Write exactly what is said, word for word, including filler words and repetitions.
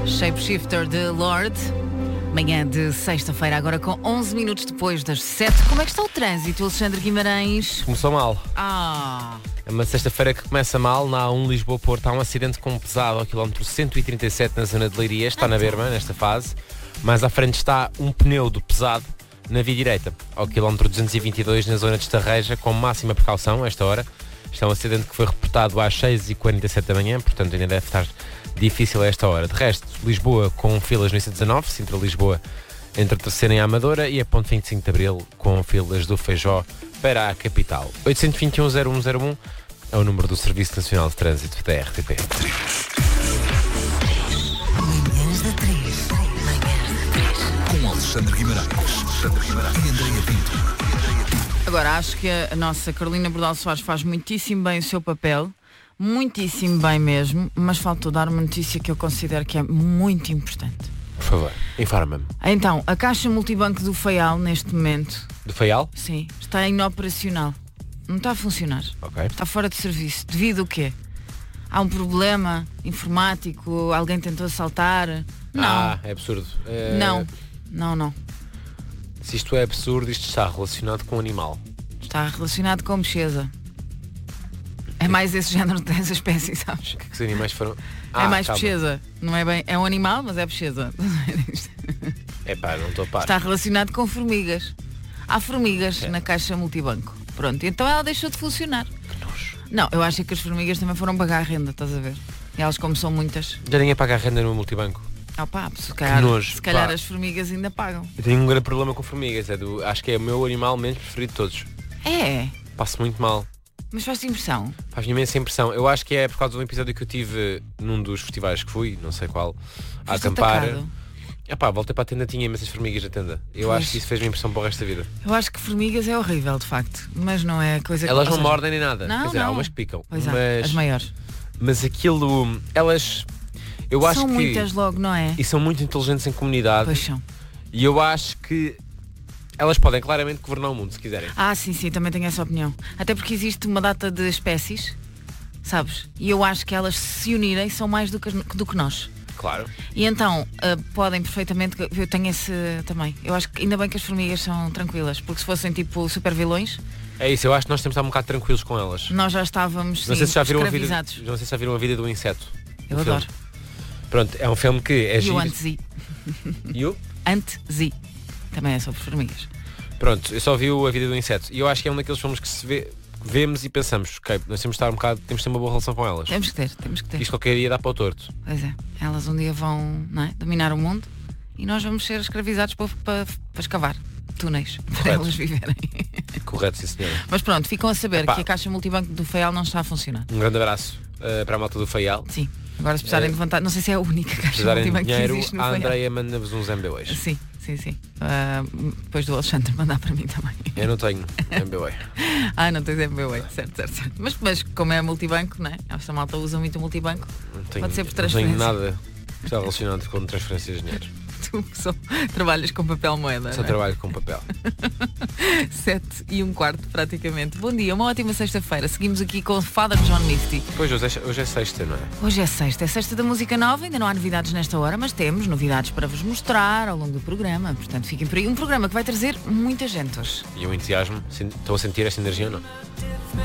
Shapeshifter de Lorde. Manhã de sexta-feira, agora com onze minutos depois das sete. Como é que está o trânsito, Alexandre Guimarães? Começou mal. Ah... É uma sexta-feira que começa mal. Na A um Lisboa-Porto há um acidente com um pesado ao quilómetro cento e trinta e sete na zona de Leiria. Está na berma nesta fase. Mais à frente está um pneu do pesado na via direita, ao quilómetro duzentos e vinte e dois na zona de Estarreja, com máxima precaução a esta hora. Este é um acidente que foi reportado às seis e quarenta e sete da manhã, portanto ainda deve estar difícil a esta hora. De resto, Lisboa com filas no I C dezanove, Sintra-Lisboa entre a Terceira e a Amadora, e a Ponte vinte e cinco de Abril com filas do Feijó para a capital. oito dois um, zero um zero um é o número do Serviço Nacional de Trânsito da R T P. Manhãs da três. Com Alexandre Guimarães, Alexandre Guimarães e Andreia Pinto. Agora, acho que a nossa Carolina Bordal Soares faz muitíssimo bem o seu papel, muitíssimo bem mesmo, mas faltou dar uma notícia que eu considero que é muito importante. Por favor, informa-me. Então, a caixa multibanco do Faial, neste momento... Do Faial? Sim, está inoperacional. Não está a funcionar. Ok. Está fora de serviço. Devido ao quê? Há um problema informático? Alguém tentou assaltar? Não. Ah, é absurdo. É... Não, não, não. Se isto é absurdo, isto está relacionado com um animal. Está relacionado com mexeza. É mais esse género dessa espécie, sabes? O que é que os animais foram... Ah, é mais calma. pecheza. Não é bem... É um animal, mas é pecheza. É pá, não estou a par. Está relacionado com formigas. Há formigas É. na caixa multibanco. Pronto, então ela deixou de funcionar. Que nojo. Não, eu acho que as formigas também foram pagar a renda, estás a ver? E elas, como são muitas... Já ninguém paga a renda no multibanco. Ah, pá, se calhar, nojo, se calhar pá. as formigas ainda pagam. Eu tenho um grande problema com formigas. É do... Acho que é o meu animal menos preferido de todos. É, Passo muito mal. mas faz-te impressão. Faz-me imensa impressão. Eu acho que é por causa do episódio que eu tive num dos festivais que fui, não sei qual, a Foste acampar. atacado. Epá, voltei para a tenda, tinha imensas formigas na tenda. Eu Pois. acho que isso fez-me impressão para o resto da vida. Eu acho que formigas é horrível, de facto. Mas não é coisa que... Elas ou não seja, mordem nem nada. Não, Quer dizer, há não. umas que picam. Pois é, as mas, maiores. mas aquilo, elas, eu acho São que... muitas logo, não é? E são muito inteligentes em comunidade. Pois são. E eu acho que elas podem claramente governar o mundo, se quiserem. Ah, sim, sim, também tenho essa opinião. Até porque existe uma data de espécies, sabes? E eu acho que elas, se unirem, são mais do que, as- do que nós. Claro. E então, ah, podem perfeitamente... Eu tenho esse também. Eu acho que ainda bem que as formigas são tranquilas, porque se fossem tipo super vilões, É isso, eu acho que nós temos de estar um bocado tranquilos com elas. nós já estávamos, Não sim, sei se já viram a vida, escravizados. não sei se já viram a vida do inseto. Eu O filme. adoro. Pronto, é um filme que é E o giro. Ante-Zi. E o? Ante-Zi. Também é sobre formigas. Pronto, eu só vi o A Vida do Inseto. E eu acho que é um daqueles filmes que se vê, vemos e pensamos, ok, nós temos de estar um bocado, temos de ter uma boa relação com elas. Temos que ter, temos que ter. Isto qualquer dia dá para o torto. Pois é. Elas um dia vão, não é, dominar o mundo e nós vamos ser escravizados para, para, para escavar túneis para Correto. elas viverem. Correto, sim senhora. Mas pronto, ficam a saber Epá. que a caixa multibanco do Faial não está a funcionar. Um grande abraço uh, para a malta do Faial. Sim. Agora se precisarem É. de levantar, não sei se é a única Se caixa precisarem de multibanco que dinheiro, existe no a Faial. Andreia manda-vos uns M B Os. Sim, sim, sim. Ah, depois do Alexandre mandar para mim também. Eu não tenho M B O. Ah, não tens M B oito, certo, certo, certo. Mas, mas como é multibanco, não é? Esta malta usa muito o multibanco. Não tenho, Pode ser por não transferência. tenho nada que está relacionado com transferências de dinheiro. Tu só trabalhas com papel moeda. Só não é? trabalho com papel. Sete e um quarto, praticamente. Bom dia, uma ótima sexta-feira. Seguimos aqui com o Father John Misty. Pois, hoje é, hoje é sexta, não é? Hoje é sexta, é sexta da música nova, ainda não há novidades nesta hora, mas temos novidades para vos mostrar ao longo do programa. Portanto, fiquem por aí. Um programa que vai trazer muita gente hoje. E o entusiasmo, sen- estou a sentir esta energia ou não?